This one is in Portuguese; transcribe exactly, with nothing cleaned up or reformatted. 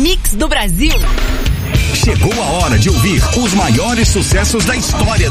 mix do Brasil. Chegou a hora de ouvir os maiores sucessos da história